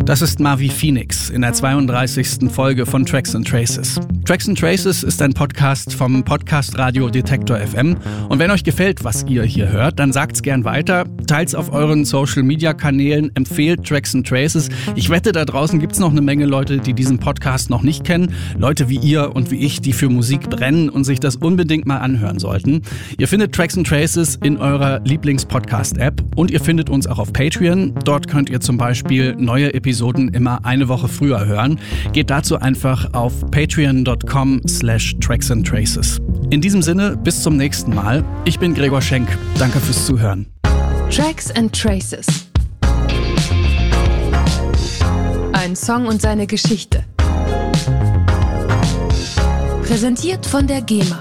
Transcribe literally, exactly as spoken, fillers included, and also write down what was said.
Das ist Marvi Phoenix in der zweiunddreißigsten Folge von Tracks and Traces. Tracks and Traces ist ein Podcast vom Podcast-Radio Detektor F M. Und wenn euch gefällt, was ihr hier hört, dann sagt's gern weiter. Teilt's auf euren Social-Media-Kanälen, empfehlt Tracks and Traces. Ich wette, da draußen gibt's noch eine Menge Leute, die diesen Podcast noch nicht kennen. Leute wie ihr und wie ich, die für Musik brennen und sich das unbedingt mal anhören sollten. Ihr findet Tracks and Traces in eurer Lieblings-Podcast-App und ihr findet uns auch auf Patreon. Dort könnt ihr zum Beispiel neue Episoden immer eine Woche früher hören. Geht dazu einfach auf patreon.com slash tracks and traces. In diesem Sinne, bis zum nächsten Mal. Ich bin Gregor Schenk. Danke fürs Zuhören. Tracks and Traces. Ein Song und seine Geschichte. Präsentiert von der GEMA.